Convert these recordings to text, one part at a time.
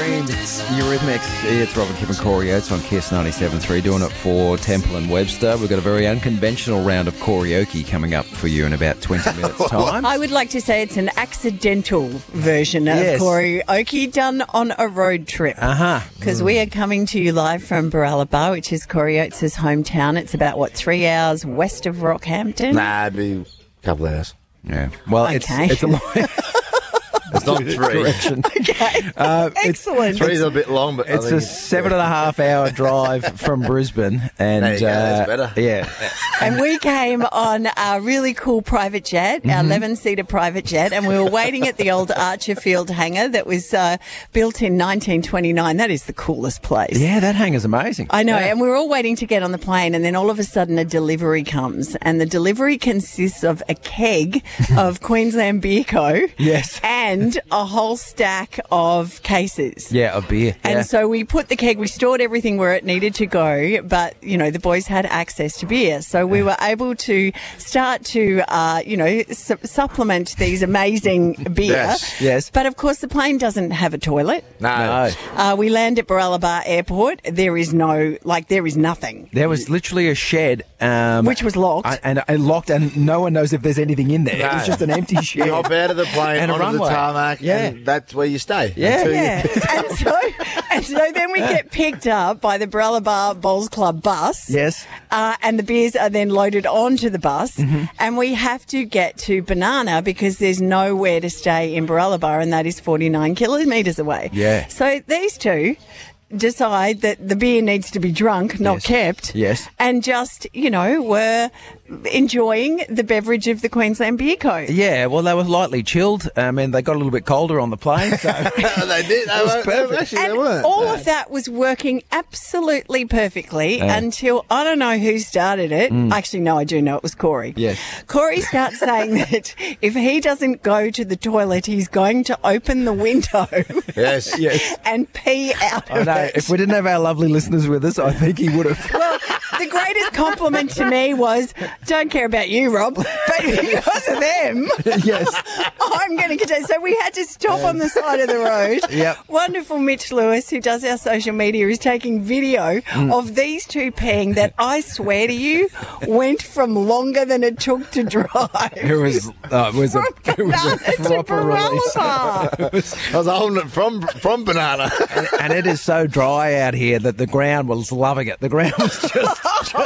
Trained, Eurythmics. It's Robin, Kip and Corey Oates on Kiss 97.3, doing it for Temple and Webster. We've got a very unconventional round of karaoke coming up for you in about 20 minutes' time. I would like to say it's an accidental version of karaoke done on a road trip. Because we are coming to you live from Baralaba, which is Corey Oates' hometown. It's about, 3 hours west of Rockhampton? Nah, it'd be a couple of hours. Yeah. Well, Okay. it's a lot. It's not 3. Correction. Okay. Excellent. 3's a bit long, but It's a 7.5 hour drive from Brisbane. And, there you go, that's better. Yeah. And we came on our really cool private jet, our 11-seater private jet, and we were waiting at the old Archerfield hangar that was built in 1929. That is the coolest place. Yeah, that hangar's amazing. I know, Yeah. and we were all waiting to get on the plane, and then all of a sudden a delivery comes, and the delivery consists of a keg of Queensland Beer Co. Yes. and a whole stack of cases. Yeah, a beer. And so we put the keg, we stored everything where it needed to go, but, the boys had access to beer. So we were able to start to, supplement these amazing beer. Yes. But, of course, the plane doesn't have a toilet. No. We land at Baralaba Airport. There is nothing. There was literally a shed. Which was locked. And locked, and no one knows if there's anything in there. No. It was just an empty shed. You hop out of the plane And a onto the runway. tarmac, Yeah. and that's where you stay. Yeah. Until you- Yeah. and so then we get picked up by the Baralaba Bowls Club bus. Yes. And the beers are then loaded onto the bus. And we have to get to Banana because there's nowhere to stay in Baralaba, and that is 49 kilometres away. Yeah. So these two decide that the beer needs to be drunk, not Yes. kept. Yes. And just, were enjoying the beverage of the Queensland Beer Co. Yeah, well, they were lightly chilled. I mean, they got a little bit colder on the plane. So they did. perfect. They And weren't. all of that was working absolutely perfectly until I don't know who started it. Actually, no, I do know it was Corey. Yes. Corey starts saying that if he doesn't go to the toilet, he's going to open the window Yes. yes. and pee out I of know. it. If we didn't have our lovely listeners with us, I think he would have. Well, the greatest compliment to me was, don't care about you, Rob, but because of them, Yes. I'm going to get. So we had to stop on the side of the road. Yep. Wonderful Mitch Lewis, who does our social media, is taking video of these two peeing that I swear to you went from longer than it took to dry. It was a proper release. I was holding it from Banana. And it is so dry out here that the ground was loving it. The ground was just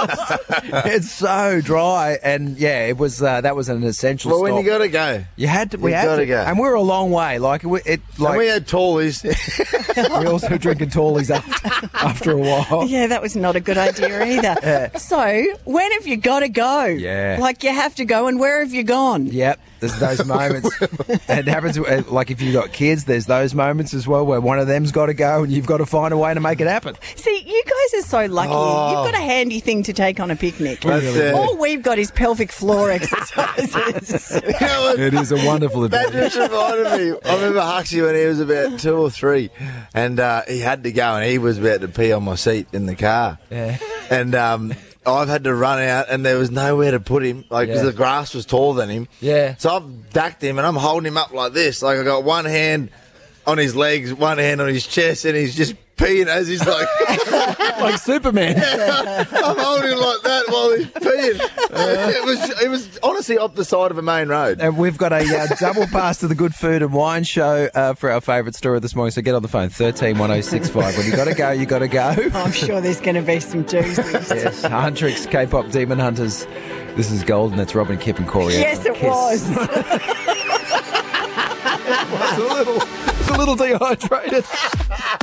it's so dry, and it was that was an essential. Well, when stop. you got to go. You had to. We You had gotta to go. and we were a long way. And we had tallies. we also drinking tallies after a while. Yeah, that was not a good idea either. So, when have you got to go? Yeah. Like, you have to go, and where have you gone? Yep, there's those moments. It happens, like if you've got kids, there's those moments as well where one of them's got to go and you've got to find a way to make it happen. See, you guys are so lucky. You've got a handy thing to take on a picnic. That's it. All we've got is pelvic floor exercises. You know what? It is a wonderful That adventure. just reminded me. I remember Huxley when he was about 2 or 3, and he had to go, and he was about to pee on my seat in the car. Yeah. And I've had to run out, and there was nowhere to put him, because the grass was taller than him. Yeah. So I've ducked him, and I'm holding him up like this. Like I got one hand on his legs, one hand on his chest, and he's just peeing as he's like... Like Superman. I'm holding him like that while he's peeing. It was honestly up the side of a main road. And we've got a double pass to the Good Food and Wine Show for our favourite story this morning. So get on the phone, 131065. When you got to go, you got to go. I'm sure there's going to be some doozies. Yes, Huntrix, K-pop Demon Hunters. This is Golden. That's Robin, Kip and Corey. Yes, it was. It's a little dehydrated.